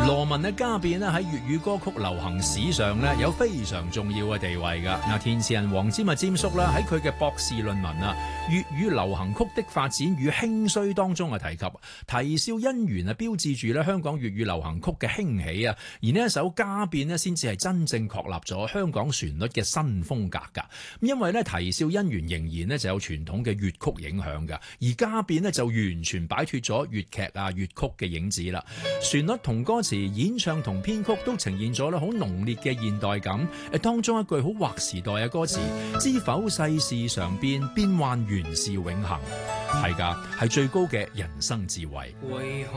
羅文嘅家變咧喺粵語歌曲流行史上咧有非常重要嘅地位㗎。嗱，填詞人黃霑詹叔啦喺佢嘅博士論文啊《粵語流行曲的發展與興衰》當中提及啼笑姻緣啊，標誌住咧香港粵語流行曲嘅興起啊。而呢一首家變咧先至係真正確立咗香港旋律嘅新風格㗎。因為咧啼笑姻緣仍然咧就有傳統嘅粵曲影響㗎，而家變咧就完全擺脫咗粵劇啊粵曲嘅影子啦。旋律同歌詞、演唱同編曲都呈現咗咧好濃烈嘅現代感。當中一句好劃時代嘅歌詞：知否世事常變，變幻原是永恆。係㗎，係最高嘅人生智慧。